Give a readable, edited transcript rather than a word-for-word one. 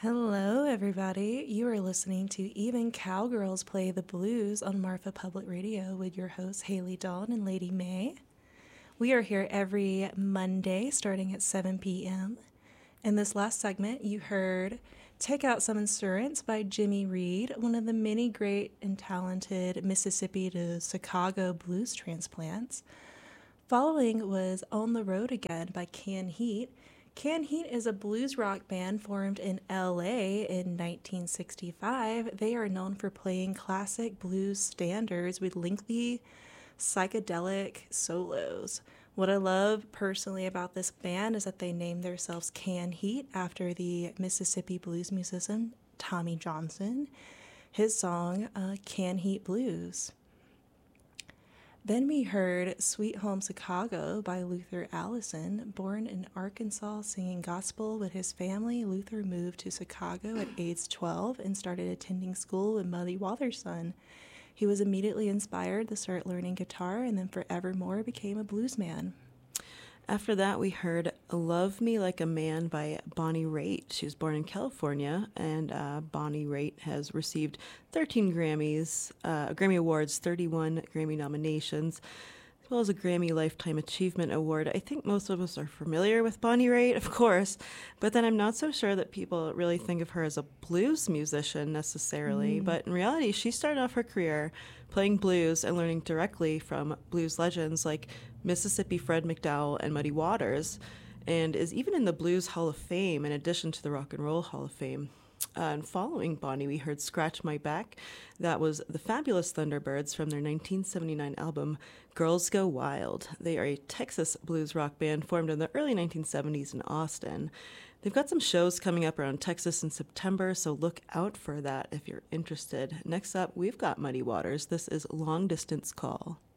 Hello, everybody. You are listening to Even Cowgirls Play the Blues on Marfa Public Radio with your hosts, Haley Dawn and Lady May. We are here every Monday starting at 7 p.m. In this last segment, you heard Take Out Some Insurance by Jimmy Reed, one of the many great and talented Mississippi to Chicago blues transplants. Following was On the Road Again by Canned Heat. Canned Heat is a blues rock band formed in LA in 1965. They are known for playing classic blues standards with lengthy psychedelic solos. What I love personally about this band is that they named themselves Canned Heat after the Mississippi blues musician Tommy Johnson. His song, Canned Heat Blues. Then we heard Sweet Home Chicago by Luther Allison. Born in Arkansas singing gospel with his family, Luther moved to Chicago at age 12 and started attending school with Muddy Watterson. He was immediately inspired to start learning guitar and then forevermore became a blues man. After that, we heard Love Me Like a Man by Bonnie Raitt. She was born in California, and Bonnie Raitt has received 13 Grammy Awards, 31 Grammy nominations, as well as a Grammy Lifetime Achievement Award. I think most of us are familiar with Bonnie Raitt, of course, but then I'm not so sure that people really think of her as a blues musician necessarily. But in reality, she started off her career playing blues and learning directly from blues legends like Mississippi Fred McDowell and Muddy Waters, and is even in the Blues Hall of Fame in addition to the Rock and Roll Hall of Fame. And following Bonnie, we heard Scratch My Back. That was the Fabulous Thunderbirds from their 1979 album Girls Go Wild. They are a Texas blues rock band formed in the early 1970s in Austin. They've got some shows coming up around Texas in September, so look out for that if you're interested. Next up, we've got Muddy Waters. This is Long Distance Call.